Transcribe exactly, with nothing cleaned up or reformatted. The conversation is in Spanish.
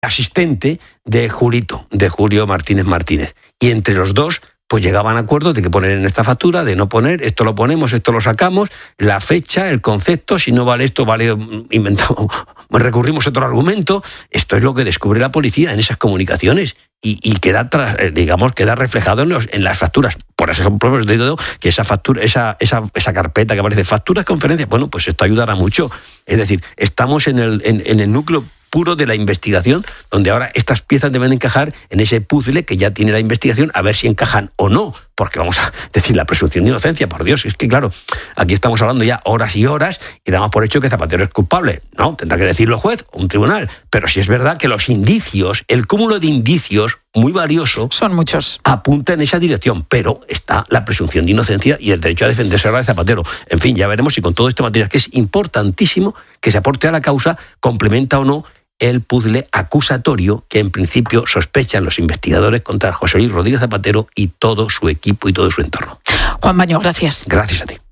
asistente de Julito, de Julio Martínez Martínez. Y entre los dos pues llegaban a acuerdos de qué poner en esta factura, de no poner, esto lo ponemos, esto lo sacamos, la fecha, el concepto, si no vale esto, vale, inventamos, recurrimos a otro argumento. Esto es lo que descubre la policía en esas comunicaciones y, y queda, digamos, queda reflejado en, los, en las facturas. Por ejemplo, os digo que esa factura, esa, esa, esa carpeta que aparece, facturas, conferencias, bueno, pues esto ayudará mucho. Es decir, estamos en el, en, en el núcleo puro de la investigación, donde ahora estas piezas deben encajar en ese puzzle que ya tiene la investigación, a ver si encajan o no, porque vamos a decir la presunción de inocencia, por Dios, es que claro, aquí estamos hablando ya horas y horas y damos por hecho que Zapatero es culpable. No, tendrá que decirlo el juez o un tribunal, pero sí es verdad que los indicios, el cúmulo de indicios, muy valioso, son muchos, apunta en esa dirección, pero está la presunción de inocencia y el derecho a defenderse ahora de Zapatero. En fin, ya veremos si con todo este material, que es importantísimo que se aporte a la causa, complementa o no el puzzle acusatorio que en principio sospechan los investigadores contra José Luis Rodríguez Zapatero y todo su equipo y todo su entorno. Juan Baño, gracias. Gracias a ti.